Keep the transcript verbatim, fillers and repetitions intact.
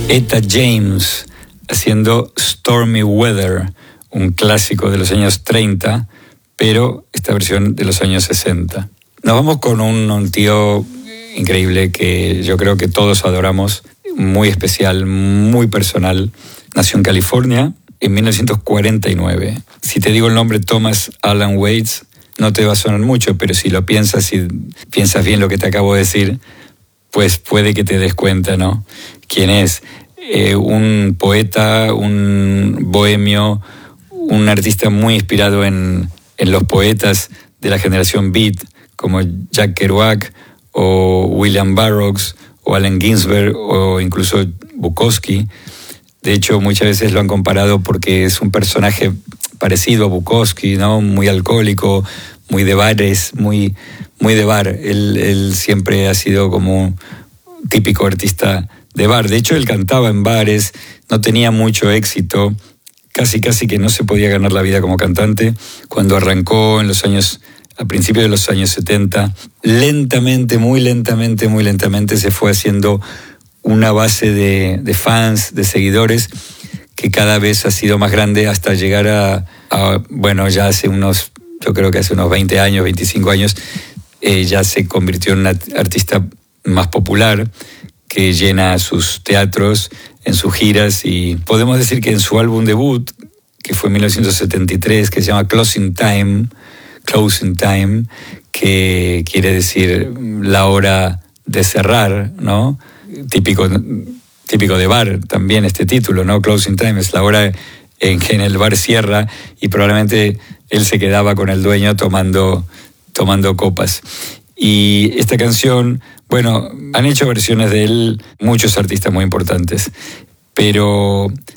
Etta James haciendo Stormy Weather, un clásico de los años treinta, pero esta versión de los años sesenta. Nos vamos con un, un tío increíble que yo creo que todos adoramos, muy especial, muy personal. Nació en California en mil novecientos cuarenta y nueve. Si te digo el nombre Thomas Alan Waits, no te va a sonar mucho, pero si lo piensas y piensas bien lo que te acabo de decir, pues puede que te des cuenta, ¿no? ¿Quién es? Eh, un poeta, un bohemio, un artista muy inspirado en, en los poetas de la generación Beat, como Jack Kerouac o William Burroughs o Allen Ginsberg o incluso Bukowski. De hecho, muchas veces lo han comparado porque es un personaje parecido a Bukowski, ¿no? Muy alcohólico, muy de bares, muy, muy de bar. Él, él siempre ha sido como un típico artista de bar. De hecho, él cantaba en bares, no tenía mucho éxito, casi casi que no se podía ganar la vida como cantante. Cuando arrancó en los años, a principios de los años setenta, lentamente, muy lentamente, muy lentamente se fue haciendo una base de, de fans, de seguidores, que cada vez ha sido más grande hasta llegar a, a, bueno, ya hace unos, yo creo que hace unos veinte años, veinticinco años, eh, ya se convirtió en una artista más popular, que llena sus teatros en sus giras, y podemos decir que en su álbum debut, que fue en mil novecientos setenta y tres, que se llama Closing Time, Closing Time, que quiere decir la hora de cerrar, ¿no? Típico, típico de bar también este título, ¿no? Closing Time es la hora en que en el bar cierra, y probablemente él se quedaba con el dueño tomando, tomando copas. Y esta canción, bueno, han hecho versiones de él muchos artistas muy importantes, pero